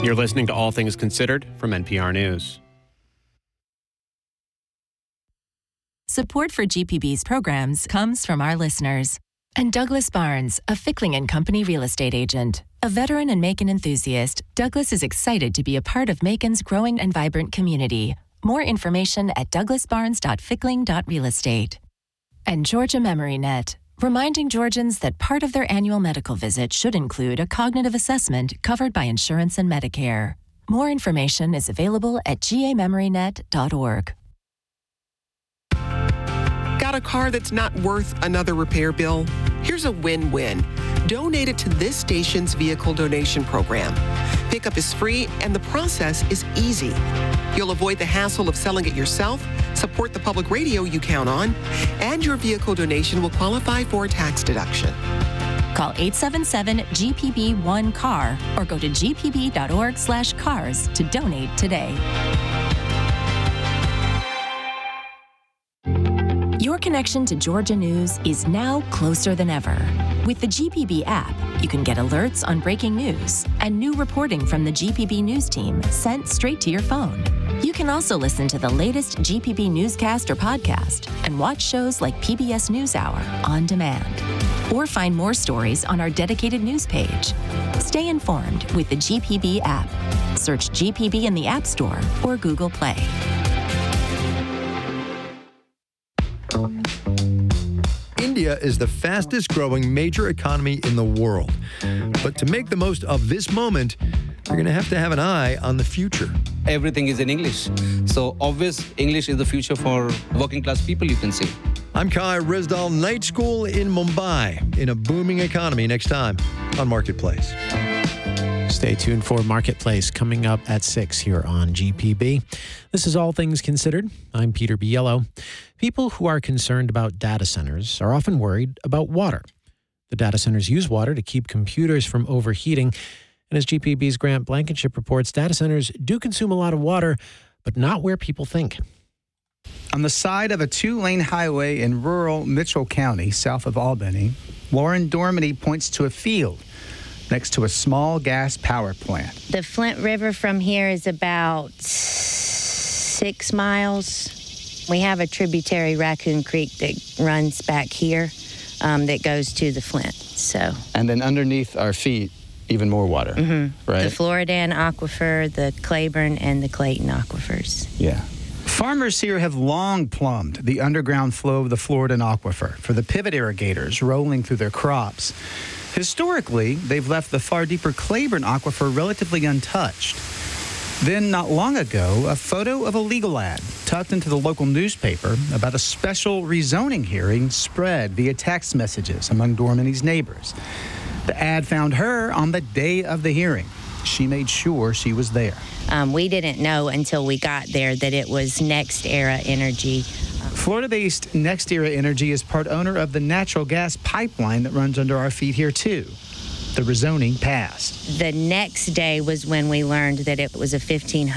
You're listening to All Things Considered from NPR News. Support for GPB's programs comes from our listeners. And Douglas Barnes, a Fickling & Company real estate agent. A veteran and Macon enthusiast, Douglas is excited to be a part of Macon's growing and vibrant community. More information at douglasbarnes.fickling.realestate. And Georgia MemoryNet, reminding Georgians that part of their annual medical visit should include a cognitive assessment covered by insurance and Medicare. More information is available at gamemorynet.org. Got a car that's not worth another repair bill? Here's a win-win. Donate it to this station's vehicle donation program. Pickup is free and the process is easy. You'll avoid the hassle of selling it yourself, support the public radio you count on, and your vehicle donation will qualify for a tax deduction. Call 877-GPB-1-CAR or go to gpb.org/cars to donate today. Your connection to Georgia news is now closer than ever. With the GPB app, you can get alerts on breaking news and new reporting from the GPB News team sent straight to your phone. You can also listen to the latest GPB newscast or podcast and watch shows like PBS NewsHour on demand. Or find more stories on our dedicated news page. Stay informed with the GPB app. Search GPB in the App Store or Google Play. India is the fastest growing major economy in the world. But to make the most of this moment, you're going to have an eye on the future. Everything is in English. So obvious English is the future for working class people, you can say. I'm Kai Rizdal, Night School in Mumbai, in a booming economy next time on Marketplace. Stay tuned for Marketplace coming up at 6 here on GPB. This is All Things Considered. I'm Peter Biello. People who are concerned about data centers are often worried about water. The data centers use water to keep computers from overheating. And as GPB's Grant Blankenship reports, data centers do consume a lot of water, but not where people think. On the side of a 2-lane highway in rural Mitchell County, south of Albany, Lauren Dormady points to a field next to a small gas power plant. The Flint River from here is about 6 miles. We have a tributary, Raccoon Creek, that runs back here that goes to the Flint. And then underneath our feet, even more water, right? The Floridan Aquifer, the Claiborne, and the Clayton aquifers. Yeah. Farmers here have long plumbed the underground flow of the Floridan Aquifer for the pivot irrigators rolling through their crops. Historically, they've left the far deeper Claiborne Aquifer relatively untouched. Then, not long ago, a photo of a legal ad tucked into the local newspaper about a special rezoning hearing spread via text messages among Dormady's neighbors. The ad found her on the day of the hearing. She made sure she was there. We didn't know until we got there that it was NextEra Energy. Florida-based NextEra Energy is part owner of the natural gas pipeline that runs under our feet here, too. The rezoning passed. The next day was when we learned that it was a 1,500